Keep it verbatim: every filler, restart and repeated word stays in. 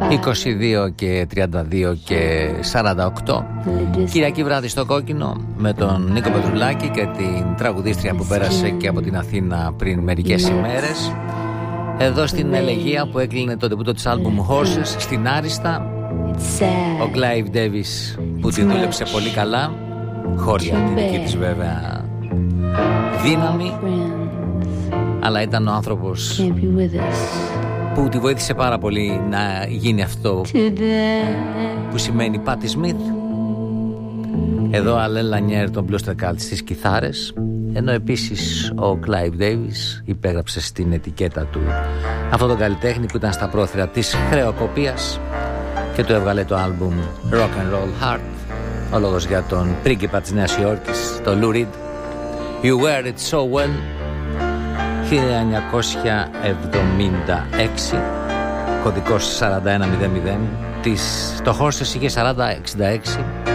είκοσι δύο και τριάντα δύο και σαράντα οκτώ. Κυριακή βράδυ στο Κόκκινο με τον Νίκο Πετρουλάκη και την τραγουδίστρια που πέρασε και από την Αθήνα πριν μερικές ημέρες. Εδώ στην Ελεγεία που έκλεινε το ντεμπούτο της άλμπουμ Horses στην Άριστα, ο Clive Davis που τη δούλεψε πολύ καλά, χώρια τη δική της βέβαια δύναμη, αλλά ήταν ο άνθρωπος που τη βοήθησε πάρα πολύ να γίνει αυτό που σημαίνει Patti Smith. Εδώ Alain Lanier τον Blues Strecalt στις κιθάρες, ενώ επίσης ο Clive Davis υπέγραψε στην ετικέτα του αυτό το καλλιτέχνη που ήταν στα πρόθυρα της χρεοκοπίας και του έβγαλε το άλμπουμ Rock and Roll Heart. Ο λόγος για τον πρίγκιπα της Νέας Υόρκης, το Lou Reed. You wear it so well. χίλια εννιακόσια εβδομήντα έξι, κωδικός σαράντα ένα μηδέν μηδέν. Της, το Horses είχε σαράντα εξήντα έξι.